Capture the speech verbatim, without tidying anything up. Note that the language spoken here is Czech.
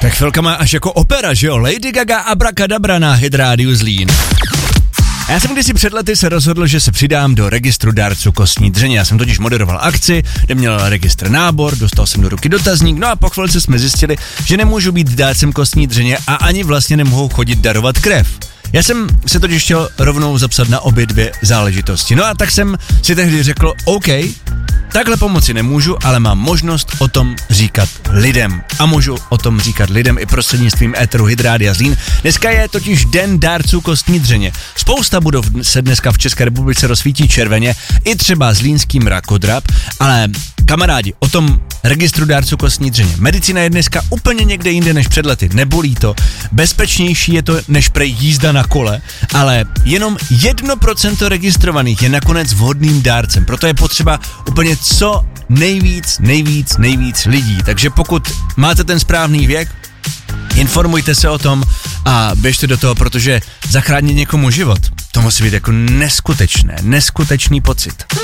Tak chvilka má až jako opera, že jo? Lady Gaga Abracadabra na Hit Radio Zlín. Já jsem kdysi před lety se rozhodl, že se přidám do registru dárců kostní dřeně. Já jsem totiž moderoval akci, kde měl registr nábor, dostal jsem do ruky dotazník, no a po chvilce jsme zjistili, že nemůžu být dárcem kostní dřeně a ani vlastně nemohu chodit darovat krev. Já jsem se totiž chtěl rovnou zapsat na obě dvě záležitosti. No a tak jsem si tehdy řekl, OK, takhle pomoci nemůžu, ale mám možnost o tom říkat lidem. A můžu o tom říkat lidem i prostřednictvím éteru Hit Rádia Zlín. Dneska je totiž den dárců kostní dřeně. Spousta budov se dneska v České republice rozsvítí červeně, i třeba zlínský mrakodrap, ale kamarádi, o tom registru dárců kostní dřeně. Medicína je dneska úplně někde jinde než před lety. Nebolí to. Bezpečnější je to než prej jízda na kole, ale jenom jedno procento registrovaných je nakonec vhodným dárcem. Proto je potřeba úplně co nejvíc, nejvíc, nejvíc lidí. Takže pokud máte ten správný věk, informujte se o tom a běžte do toho, protože zachránit někomu život, to musí být jako neskutečné, neskutečný pocit.